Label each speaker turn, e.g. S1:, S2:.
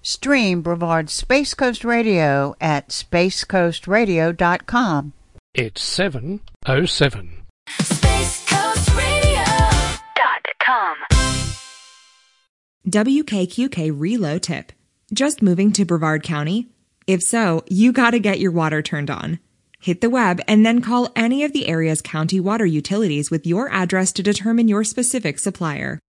S1: Stream Brevard's Space Coast Radio at spacecoastradio.com.
S2: It's 7:07.
S3: SpaceCoastRadio.com.
S4: WKQK reload tip. Just moving to Brevard County? If so, you gotta get your water turned on. Hit the web and then call any of the area's county water utilities with your address to determine your specific supplier.